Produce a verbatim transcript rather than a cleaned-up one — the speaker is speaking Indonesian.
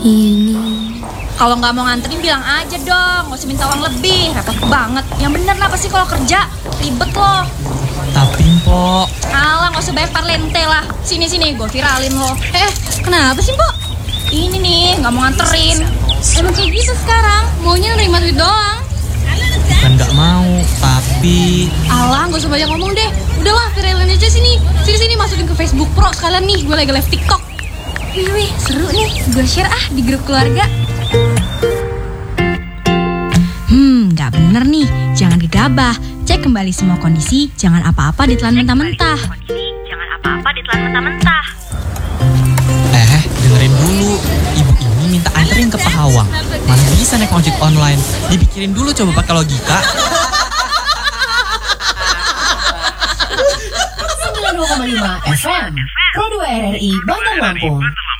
ini. Kalau nggak mau nganterin bilang aja dong, nggak usah minta uang lebih, repot banget. Yang bener lah pasti kalau kerja ribet loh. Tapi Mpok, Alah nggak usah banyak parlente lah. Sini sini gue viralin lo. Eh, kenapa sih, Mpok? Ini nih nggak mau nganterin. Emang kayak gitu sekarang, maunya nerima duit doang. bukan nggak mau, tapi Alah, gak usah banyak ngomong deh. Udahlah, viralin aja sini. Sini-sini masukin ke Facebook Pro sekalian nih, gue lagi live TikTok. Wih wih seru nih, gue share ah di grup keluarga. Hmm, nggak bener nih. Jangan gegabah. Cek kembali semua kondisi. Jangan apa-apa ditelan mentah-mentah. Jangan apa-apa ditelan mentah-mentah. eh dengerin dulu. Ibu ini minta anterin ke Pahawang. Mana bisa naik ojek online? Dipikirin dulu coba pakai logika. sembilan puluh dua koma lima F M Pro dua R R I Bandar Lampung.